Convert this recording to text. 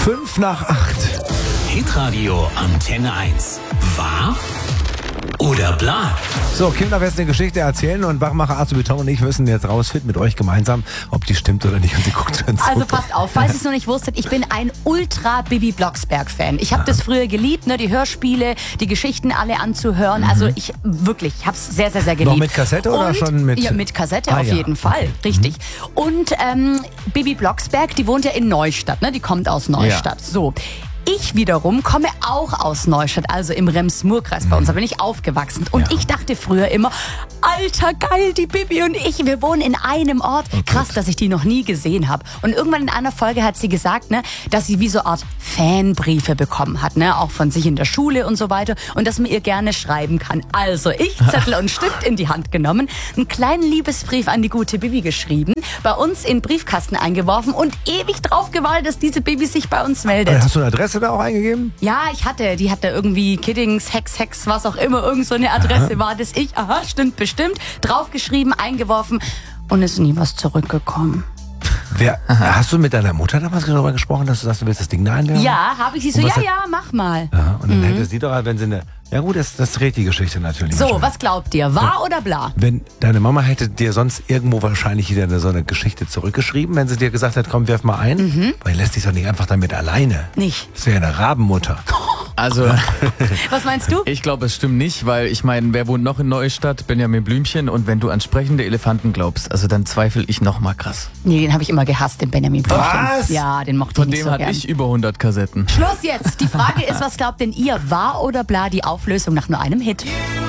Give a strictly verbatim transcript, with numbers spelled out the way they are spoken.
Fünf nach acht. Hitradio Antenne eins. Wahr oder bla? So, Kinder werden eine Geschichte erzählen und Wachmacher Arzt Beton und ich müssen jetzt rausfinden mit euch gemeinsam, ob die stimmt oder nicht. Und sie guckt dann so. Also passt auf, falls ihr es noch nicht wusstet, ich bin ein Ultra-Bibi Blocksberg-Fan. Ich habe das früher geliebt, ne, die Hörspiele, die Geschichten alle anzuhören. Mhm. Also ich wirklich, ich habe es sehr, sehr, sehr geliebt. Noch mit Kassette oder und, schon mit? Ja, mit Kassette ah, auf ja. jeden Fall, Okay. richtig. Mhm. Und ähm, Bibi Blocksberg, die wohnt ja in Neustadt, ne? Die kommt aus Neustadt. Ja. So. Ich wiederum komme auch aus Neustadt, also im Rems-Murr-Kreis bei uns. Da bin ich aufgewachsen. Und ja. ich dachte früher immer, alter geil, die Bibi und ich, wir wohnen in einem Ort. Oh, krass, dass ich die noch nie gesehen habe. Und irgendwann in einer Folge hat sie gesagt, ne, dass sie wie so eine Art Fanbriefe bekommen hat, ne, auch von sich in der Schule und so weiter. Und dass man ihr gerne schreiben kann. Also ich, Zettel und Stift in die Hand genommen, einen kleinen Liebesbrief an die gute Bibi geschrieben, bei uns in den Briefkasten eingeworfen und ewig drauf gewartet, dass diese Bibi sich bei uns meldet. Hast du eine Adresse da auch eingegeben? Ja, ich hatte, die hatte irgendwie Kiddings, Hex, Hex, was auch immer, irgend so eine Adresse aha. war das ich. Aha, stimmt bestimmt. Draufgeschrieben, eingeworfen und ist nie was zurückgekommen. Wer, hast du mit deiner Mutter damals darüber gesprochen, dass du sagst, du willst das Ding da einlernen? Ja, habe ich sie so, ja, hat, ja, mach mal. Aha, und dann mhm. hätte sie doch, wenn sie eine, ja gut, das, das dreht die Geschichte natürlich. So, was glaubt ihr, wahr ja. oder bla? Wenn deine Mama hätte dir sonst irgendwo wahrscheinlich wieder eine, so eine Geschichte zurückgeschrieben, wenn sie dir gesagt hat, komm, werf mal ein, mhm. weil lässt dich doch nicht einfach damit alleine. Nicht. Das wäre ja eine Rabenmutter. Also, was meinst du? Ich glaube, es stimmt nicht, weil ich meine, wer wohnt noch in Neustadt? Benjamin Blümchen. Und wenn du an sprechende Elefanten glaubst, also dann zweifle ich noch mal krass. Nee, den habe ich immer gehasst, den Benjamin Blümchen. Was? Ja, den mochte Von ich nicht dem so hatte gern. ich über hundert Kassetten. Schluss jetzt. Die Frage ist, was glaubt denn ihr, wahr oder bla, die Auflösung nach nur einem Hit?